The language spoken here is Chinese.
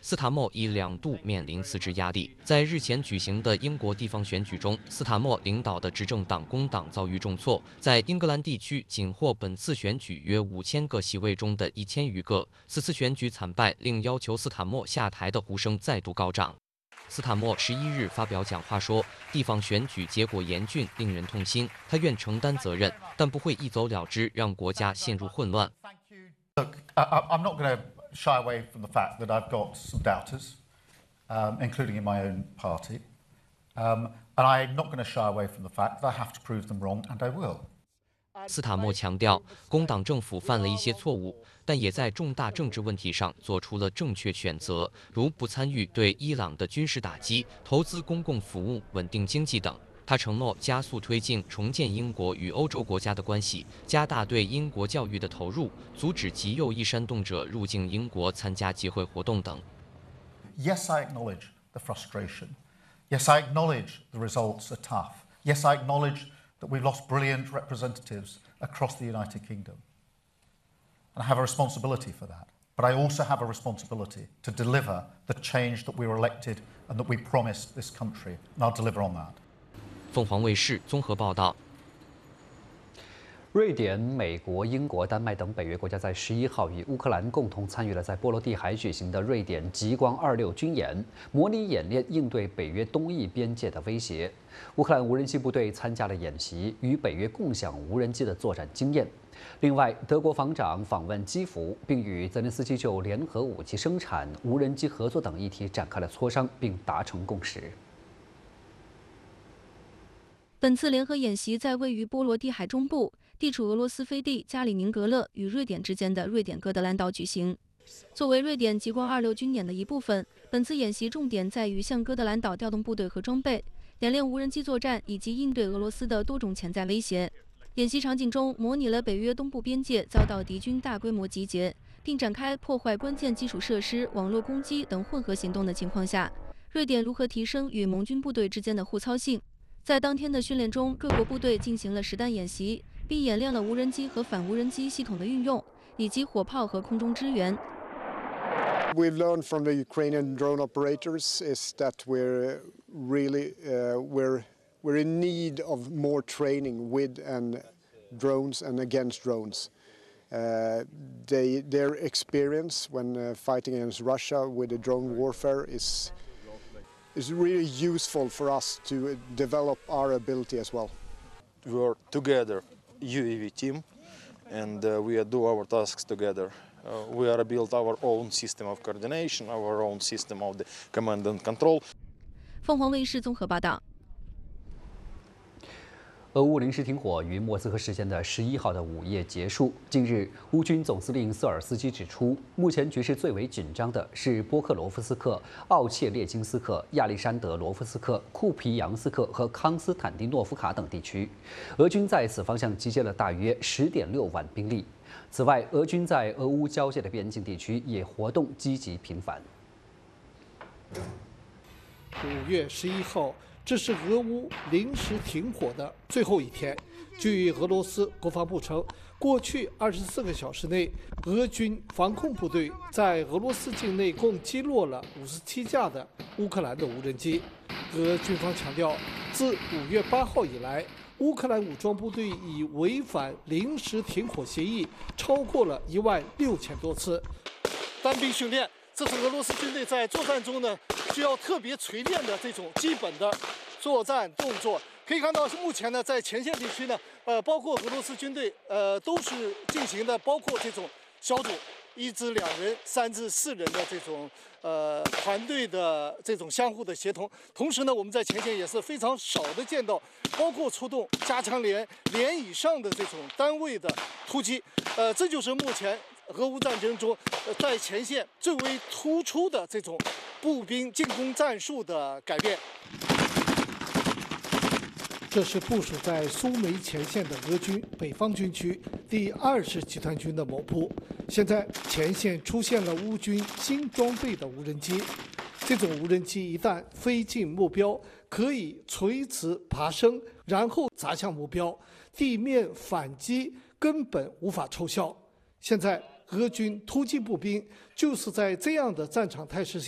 斯塔默已2度面临辞职压力。在日前举行的英国地方选举中，斯塔默领导的执政党工党遭遇重挫，在英格兰地区仅获本次选举约5000个席位中的1000余个。此次选举惨败，令要求斯塔默下台的呼声再度高涨。斯塔默11日发表讲话说，地方选举结果严峻，令人痛心。他愿承担责任，但不会一走了之，让国家陷入混乱。 Look, I'm not going to shy away from the fact that I've got some doubters, including in my own party, and I'm not going to shy away from the fact that I have to prove them wrong, and I will. 斯塔默强调，工党政府犯了一些错误，但也在重大政治问题上做出了正确选择，如不参与对伊朗的军事打击、投资公共服务、稳定经济等。他承诺加速推进重建英国与欧洲国家的关系，加大对英国教育的投入，阻止极右翼煽动者入境英国参加集会活动等。 Yes, I acknowledge the frustration. Yes, I acknowledge the results are tough. Yes, I acknowledge that we've lost brilliant representatives across the United Kingdom. And I have a responsibility for that. But I also have a responsibility to deliver the change that we were elected and that we promised this country. And I'll deliver on that. 凤凰卫视综合报道。 瑞典、美国、英国、丹麦等北约国家在11号与乌克兰共同参与了在波罗的海举行的瑞典极光26军演，模拟演练应对北约东翼边界的威胁。乌克兰无人机部队参加了演习，与北约共享无人机的作战经验。另外，德国防长访问基辅，并与泽连斯基就联合武器生产、无人机合作等议题展开了磋商，并达成共识。 本次联合演习在位于波罗的海中部、地处俄罗斯飞地加里宁格勒与瑞典之间的瑞典哥德兰岛举行。作为瑞典极光26军演的一部分，本次演习重点在于向哥德兰岛调动部队和装备，演练无人机作战以及应对俄罗斯的多种潜在威胁。演习场景中模拟了北约东部边界遭到敌军大规模集结，并展开破坏关键基础设施、网络攻击等混合行动的情况下，瑞典如何提升与盟军部队之间的互操性。在当天的训练中，各国部队进行了实弹演习，并演练了无人机和反无人机系统的运用，以及火炮和空中支援。 We've learned from the Ukrainian drone operators is that we're in need of more training with and drones and against drones. Their experience when fighting against Russia with the drone warfare is really useful for us to develop our ability as well. We are together, UAV team, and we do our tasks together. We are built our own system of coordination, our own system of the command and control. 凤凰卫视综合报道。 俄乌临时停火于莫斯科时间的11号的午夜结束。近日，乌军总司令瑟尔斯基指出，目前局势最为紧张的是波克罗夫斯克、奥切列金斯克、亚历山德罗夫斯克、库皮扬斯克和康斯坦丁诺夫卡等地区。俄军在此方向集结了大约10.6万兵力。此外，俄军在俄乌交界的边境地区也活动积极频繁。 5月11号。这是俄乌临时停火的最后一天。据俄罗斯国防部称，过去24个小时内，俄军防空部队在俄罗斯境内共击落了57架的乌克兰的无人机。俄军方强调，自5月8号以来，乌克兰武装部队已违反临时停火协议超过了16000多次。单兵训练，这是俄罗斯军队在作战中呢需要特别锤炼的这种基本的作战动作。可以看到，目前呢，在前线地区呢，包括俄罗斯军队，都是进行的，包括这种小组1至2人、3至4人的这种团队的这种相互的协同。同时呢，我们在前线也是非常少的见到，包括出动加强连以上的这种单位的突击。这就是目前俄乌战争中，在前线最为突出的这种步兵进攻战术的改变。这是部署在苏梅前线的俄军北方军区第20集团军的某部。现在前线出现了乌军新装备的无人机，这种无人机一旦飞进目标，可以垂直爬升，然后砸向目标，地面反击根本无法奏效。现在俄军突击步兵就是在这样的战场态势下